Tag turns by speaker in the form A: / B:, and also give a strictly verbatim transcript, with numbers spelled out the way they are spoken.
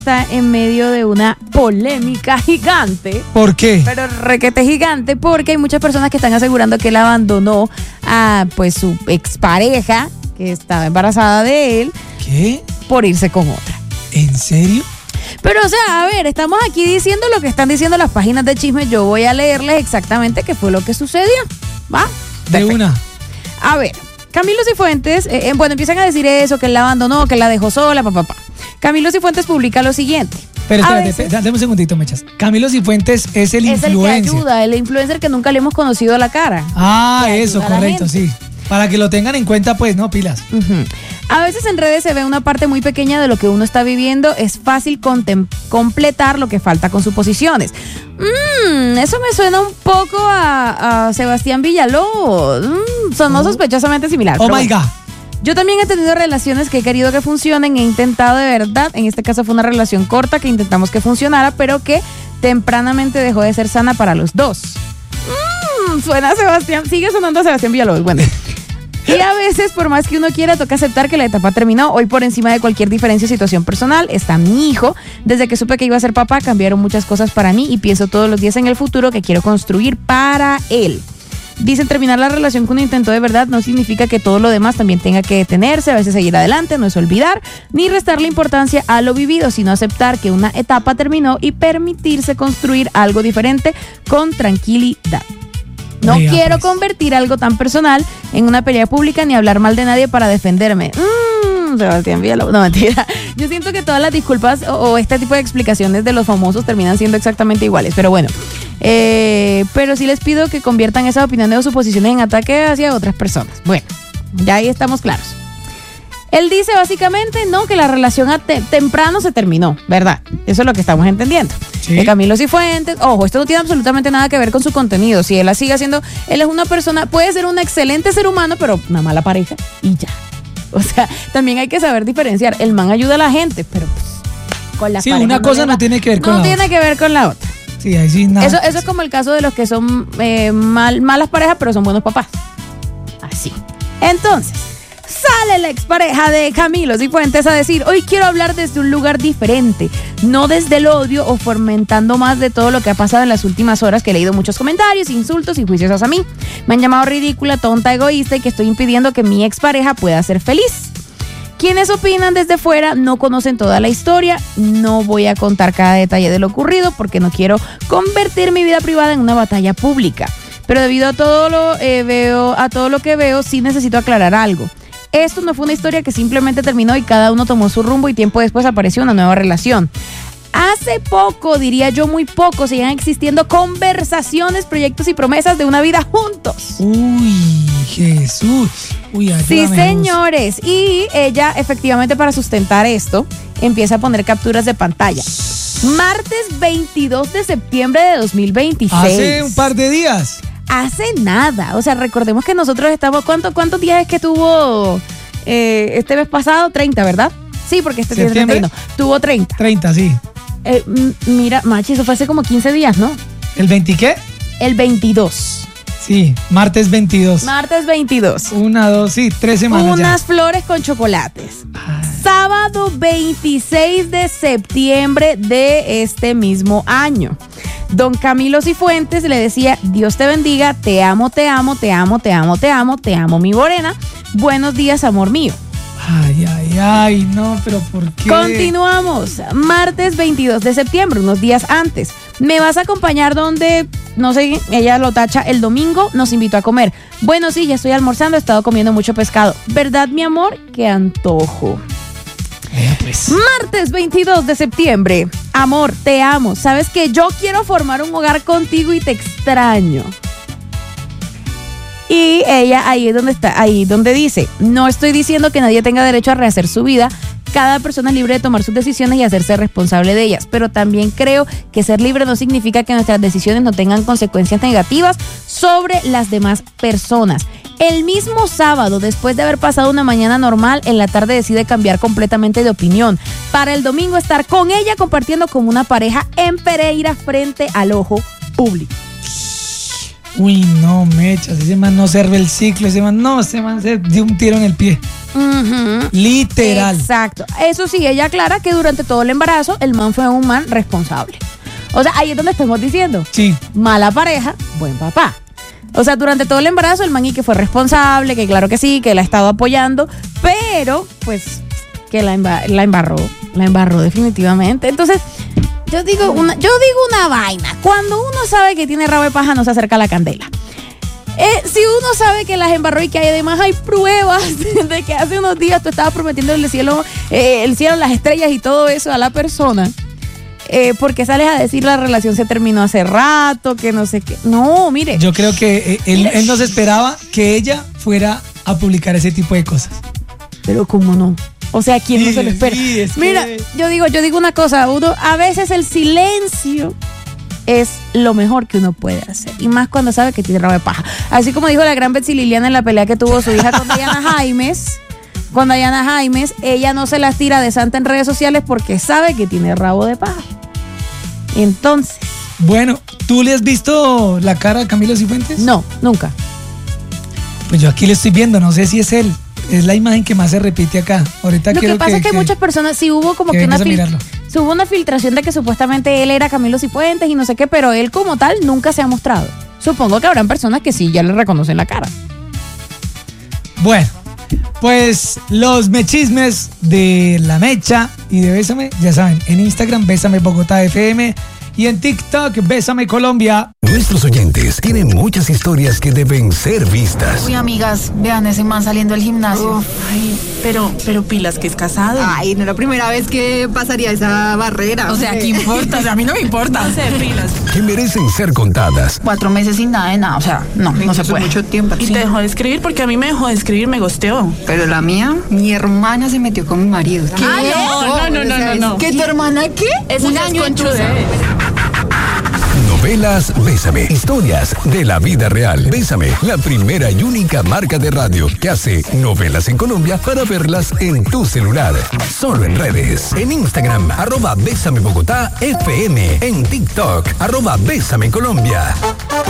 A: está en medio de una polémica gigante.
B: ¿Por qué?
A: Pero requete gigante, porque hay muchas personas que están asegurando que él abandonó a pues su expareja, que estaba embarazada de él.
B: ¿Qué?
A: Por irse con otra.
B: ¿En serio?
A: Pero, o sea, a ver, estamos aquí diciendo lo que están diciendo las páginas de chisme. Yo voy a leerles exactamente qué fue lo que sucedió. ¿Va?
B: De
A: Perfecto.
B: una.
A: A ver, Camilo Cifuentes, eh, eh, bueno, empiezan a decir eso, que él la abandonó, que la dejó sola, papá, papá. Camilo Cifuentes publica lo siguiente.
B: Pero
A: A
B: espérate,
A: veces-
B: espérate, dame un segundito, Mechas. Camilo Cifuentes es el
A: Es el que
B: influencer.
A: ayuda, el influencer que nunca le hemos conocido la cara.
B: Ah,
A: que
B: eso,
A: ayuda a la
B: correcto,
A: gente.
B: sí. Para que lo tengan en cuenta, pues, no, pilas.
A: Ujú. A veces en redes se ve una parte muy pequeña de lo que uno está viviendo. Es fácil contem- completar lo que falta con suposiciones. Mm, eso me suena un poco a, a Sebastián Villalobos. Mm, sonó
B: Oh.
A: sospechosamente similar.
B: Oh
A: pero
B: my
A: bueno.
B: God.
A: Yo también he tenido relaciones que he querido que funcionen, he intentado de verdad. En este caso fue una relación corta que intentamos que funcionara, pero que tempranamente dejó de ser sana para los dos. Mm, suena a Sebastián, sigue sonando a Sebastián Villalobos. Bueno. Y a veces, por más que uno quiera, toca aceptar que la etapa terminó. Hoy, por encima de cualquier diferencia o situación personal, está mi hijo. Desde que supe que iba a ser papá, cambiaron muchas cosas para mí y pienso todos los días en el futuro que quiero construir para él. Dicen, terminar la relación que uno intentó de verdad no significa que todo lo demás también tenga que detenerse. A veces seguir adelante no es olvidar ni restarle importancia a lo vivido, sino aceptar que una etapa terminó y permitirse construir algo diferente con tranquilidad. No
B: Oiga,
A: quiero
B: pues.
A: convertir algo tan personal en una pelea pública ni hablar mal de nadie para defenderme. Mmm, Sebastián Villalobos. No, mentira. Yo siento que todas las disculpas o, o este tipo de explicaciones de los famosos terminan siendo exactamente iguales. Pero bueno, eh, pero sí les pido que conviertan esas opiniones o suposiciones en ataque hacia otras personas. Bueno, ya ahí estamos claros. Él dice básicamente, no, que la relación a te- temprano se terminó, ¿verdad? Eso es lo que estamos entendiendo.
B: Sí.
A: Que Camilo Cifuentes, ojo, esto no tiene absolutamente nada que ver con su contenido. Si él la sigue haciendo, él es una persona, puede ser un excelente ser humano, pero una mala pareja y ya. O sea, también hay que saber diferenciar. El man ayuda a la gente, pero pues, con la
B: Sí,
A: pareja
B: una cosa
A: le
B: no
A: va-
B: tiene que ver con
A: No
B: la
A: tiene
B: otra.
A: que ver con la otra.
B: Sí, ahí sí nada.
A: Eso, eso es como el caso de los que son eh, mal, malas parejas, pero son buenos papás. Así. Entonces, sale la expareja de Camilo Cifuentes a decir, hoy quiero hablar desde un lugar diferente, no desde el odio o fomentando más de todo lo que ha pasado en las últimas horas, que he leído muchos comentarios, insultos y juicios hacia mí. Me han llamado ridícula, tonta, egoísta y que estoy impidiendo que mi expareja pueda ser feliz. Quienes opinan desde fuera no conocen toda la historia. No voy a contar cada detalle de lo ocurrido porque no quiero convertir mi vida privada en una batalla pública. Pero debido a todo lo eh, veo, a todo lo que veo, sí necesito aclarar algo. Esto no fue una historia que simplemente terminó y cada uno tomó su rumbo y tiempo después apareció una nueva relación. Hace poco, diría yo muy poco, seguían existiendo conversaciones, proyectos y promesas de una vida juntos.
B: Uy, Jesús. Uy, ayúdame,
A: Sí,
B: Jesús.
A: señores. Y ella, efectivamente, para sustentar esto, empieza a poner capturas de pantalla. Martes veintidós de septiembre de dos mil veintiséis.
B: Hace un par de días.
A: Hace nada. O sea, recordemos que nosotros estamos... ¿Cuánto, ¿Cuántos días es que tuvo eh, este mes pasado? treinta, ¿verdad? Sí, porque este tiene
B: ¿Septiembre?
A: treinta y uno. Tuvo treinta.
B: treinta, sí.
A: Eh, m- mira, Machi, eso fue hace como quince días, ¿no?
B: ¿El veinte qué?
A: El veintidós.
B: Sí, martes veintidós.
A: Martes veintidós.
B: Una, dos, sí, tres semanas
A: Unas flores con chocolates.
B: ya.
A: Sábado veintiséis de septiembre de este mismo año. Don Camilo Cifuentes le decía, Dios te bendiga, te amo, te amo, te amo, te amo, te amo, te amo, mi morena. Buenos días, amor mío.
B: Ay, ay, ay, no, pero ¿por qué?
A: Continuamos. Martes veintidós de septiembre, unos días antes. Me vas a acompañar donde, no sé, ella lo tacha, el domingo nos invitó a comer. Bueno, sí, ya estoy almorzando, he estado comiendo mucho pescado. ¿Verdad, mi amor? ¡Qué antojo!
B: Vea, pues.
A: Martes veintidós de septiembre. Amor, te amo. Sabes que yo quiero formar un hogar contigo y te extraño. Y ella ahí es donde está, ahí donde dice, no estoy diciendo que nadie tenga derecho a rehacer su vida. Cada persona es libre de tomar sus decisiones y hacerse responsable de ellas. Pero también creo que ser libre no significa que nuestras decisiones no tengan consecuencias negativas sobre las demás personas. El mismo sábado, después de haber pasado una mañana normal, en la tarde decide cambiar completamente de opinión. Para el domingo estar con ella compartiendo como una pareja en Pereira frente al ojo público.
B: Uy, no, mechas, ese man no serve el ciclo, ese man no, ese man se dio un tiro en el pie.
A: Uh-huh.
B: Literal.
A: Exacto. Eso sí, ella aclara que durante todo el embarazo el man fue un man responsable. O sea, ahí es donde estamos diciendo.
B: Sí.
A: Mala pareja, buen papá. O sea, durante todo el embarazo el man y que fue responsable, que claro que sí, que la ha estado apoyando, pero pues que la, emba- la embarró, la embarró definitivamente. Entonces, yo digo una, yo digo una vaina. Cuando uno sabe que tiene rabo de paja, no se acerca a la candela. Eh, si uno sabe que las embarró y que hay además hay pruebas de que hace unos días tú estabas prometiendo el cielo, eh, el cielo, las estrellas y todo eso a la persona, eh, porque sales a decir la relación se terminó hace rato, que no sé qué. No, mire.
B: Yo creo que eh, él, él no se esperaba que ella fuera a publicar ese tipo de cosas.
A: Pero cómo no. O sea, ¿quién
B: Sí,
A: no se lo espera?
B: sí, es
A: Mira,
B: que-
A: yo digo, yo digo una cosa, uno, a veces el silencio es lo mejor que uno puede hacer. Y más cuando sabe que tiene rabo de paja. Así como dijo la gran Betsy Liliana en la pelea que tuvo su hija con Diana Jaimes. Con Diana Jaimes, ella no se las tira de santa en redes sociales porque sabe que tiene rabo de paja. Entonces.
B: Bueno, ¿tú le has visto la cara a Camilo Cifuentes?
A: No, nunca.
B: Pues yo aquí le estoy viendo, no sé si es él. Es la imagen que más se repite acá. Ahorita
A: Lo
B: quiero
A: que pasa es que, muchas personas, sí hubo como
B: que
A: que, una,
B: vengas a
A: fil-
B: mirarlo.
A: sí hubo una filtración de que supuestamente él era Camilo Cifuentes y no sé qué, pero él como tal nunca se ha mostrado. Supongo que habrán personas que sí ya le reconocen la cara.
B: Bueno, pues los mechismes de La Mecha y de Bésame, ya saben, en Instagram Bésame Bogotá F M y en TikTok Bésame Colombia.
C: Nuestros oyentes tienen muchas historias que deben ser vistas.
D: Uy, amigas, vean ese man saliendo del gimnasio.
E: Uf, ay, pero, pero pilas que es casado.
F: Ay, no es la primera vez que pasaría esa barrera.
D: O sea, ¿qué importa? O sea, a mí no me importa.
E: No sé, pilas.
C: Que merecen ser contadas.
D: Cuatro meses sin nada de nada. O sea, no, no se
F: Eso
D: puede.
F: es mucho tiempo.
E: Y
F: Sí.
E: te dejó de escribir porque a mí me dejó de escribir, me gosteó.
F: Pero la mía, mi hermana se metió con mi marido.
E: ¿Qué? No, no, no, no, no.
D: ¿Que tu hermana qué?
E: Eso
D: Un
E: ya es
D: año en
E: conchudez.
C: Novelas Bésame. Historias de la vida real. Bésame, la primera y única marca de radio que hace novelas en Colombia para verlas en tu celular. Solo en redes. En Instagram, arroba Bésame Bogotá F M. En TikTok, arroba Bésame Colombia.